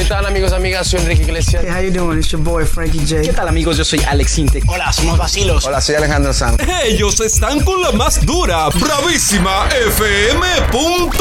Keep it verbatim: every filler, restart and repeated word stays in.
tal, amigos, amigas? Soy Enrique Iglesias. Hey, how you doing? It's your boy Frankie J. ¿Qué tal, amigos? Yo soy Alex Intec. Hola, somos Vacilos. Hola, soy Alejandro Sanz. Ellos están con la más dura, bravísima F M.